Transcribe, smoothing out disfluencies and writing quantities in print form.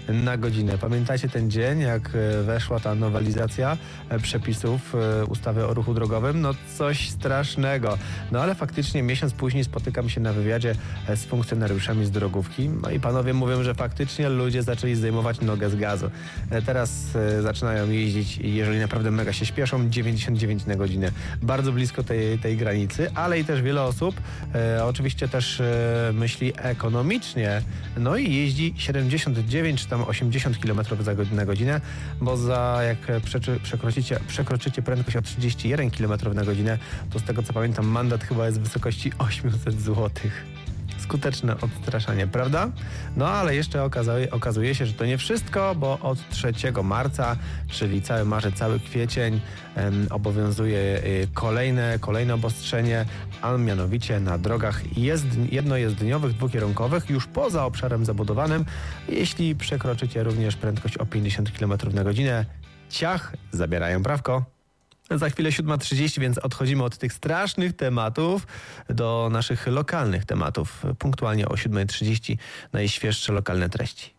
na godzinę. Pamiętacie ten dzień, jak weszła ta nowelizacja przepisów ustawy o ruchu drogowym? No coś strasznego. No ale faktycznie miesiąc później spotykam się na wywiadzie z funkcjonariuszami z drogówki. No i panowie mówią, że faktycznie ludzie zaczęli zdejmować nogę z gazu. Teraz zaczynają jeździć, jeżeli naprawdę mega się śpieszą, 99 na godzinę. Bardzo blisko tej granicy, ale i też wiele osób oczywiście też myśli ekonomicznie, no i jeździ 79 czy tam 80 km na godzinę, bo jak przekroczycie prędkość o 31 km na godzinę, to z tego co pamiętam mandat chyba jest w wysokości 800 zł. Skuteczne odstraszanie, prawda? No ale jeszcze okazuje się, że to nie wszystko, bo od 3 marca, czyli cały marzec, cały kwiecień obowiązuje kolejne obostrzenie, a mianowicie na drogach jednojezdniowych, dwukierunkowych, już poza obszarem zabudowanym, jeśli przekroczycie również prędkość o 50 km na godzinę, ciach, zabierają prawko. Za chwilę 7:30, więc odchodzimy od tych strasznych tematów do naszych lokalnych tematów. Punktualnie o 7:30 najświeższe lokalne treści.